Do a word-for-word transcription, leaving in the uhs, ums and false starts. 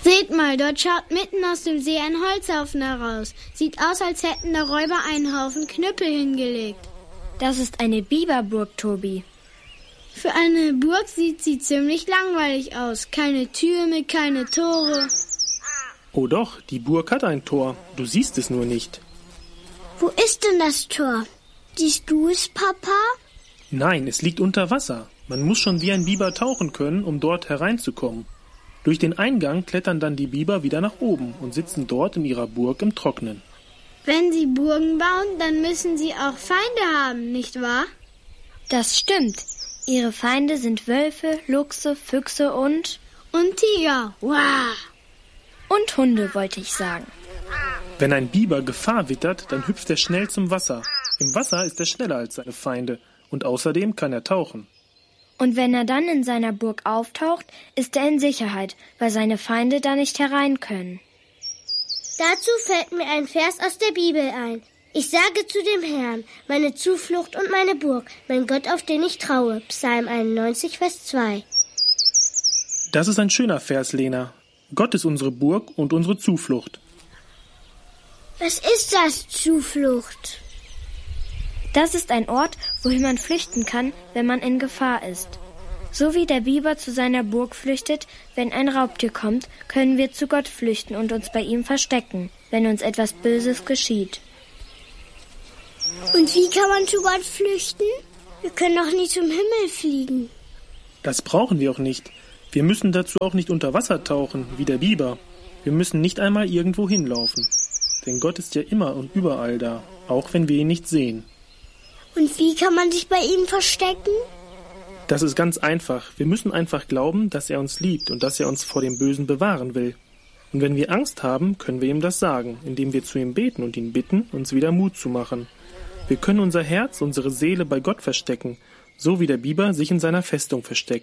Seht mal, dort schaut mitten aus dem See ein Holzhaufen heraus. Sieht aus, als hätten da Räuber einen Haufen Knüppel hingelegt. Das ist eine Biberburg, Tobi. Für eine Burg sieht sie ziemlich langweilig aus. Keine Türme, keine Tore. Oh doch, die Burg hat ein Tor. Du siehst es nur nicht. Wo ist denn das Tor? Siehst du es, Papa? Nein, es liegt unter Wasser. Man muss schon wie ein Biber tauchen können, um dort hereinzukommen. Durch den Eingang klettern dann die Biber wieder nach oben und sitzen dort in ihrer Burg im Trocknen. Wenn sie Burgen bauen, dann müssen sie auch Feinde haben, nicht wahr? Das stimmt. Ihre Feinde sind Wölfe, Luchse, Füchse und... Und Tiger. Wow. Und Hunde, wollte ich sagen. Wenn ein Biber Gefahr wittert, dann hüpft er schnell zum Wasser. Im Wasser ist er schneller als seine Feinde und außerdem kann er tauchen. Und wenn er dann in seiner Burg auftaucht, ist er in Sicherheit, weil seine Feinde da nicht herein können. Dazu fällt mir ein Vers aus der Bibel ein. Ich sage zu dem Herrn, meine Zuflucht und meine Burg, mein Gott, auf den ich traue. Psalm einundneunzig, Vers zwei. Das ist ein schöner Vers, Lena. Gott ist unsere Burg und unsere Zuflucht. Was ist das, Zuflucht? Das ist ein Ort, wohin man flüchten kann, wenn man in Gefahr ist. So wie der Biber zu seiner Burg flüchtet, wenn ein Raubtier kommt, können wir zu Gott flüchten und uns bei ihm verstecken, wenn uns etwas Böses geschieht. Und wie kann man zu Gott flüchten? Wir können doch nie zum Himmel fliegen. Das brauchen wir auch nicht. Wir müssen dazu auch nicht unter Wasser tauchen, wie der Biber. Wir müssen nicht einmal irgendwo hinlaufen. Denn Gott ist ja immer und überall da, auch wenn wir ihn nicht sehen. Und wie kann man sich bei ihm verstecken? Das ist ganz einfach. Wir müssen einfach glauben, dass er uns liebt und dass er uns vor dem Bösen bewahren will. Und wenn wir Angst haben, können wir ihm das sagen, indem wir zu ihm beten und ihn bitten, uns wieder Mut zu machen. Wir können unser Herz, unsere Seele bei Gott verstecken, so wie der Biber sich in seiner Festung versteckt.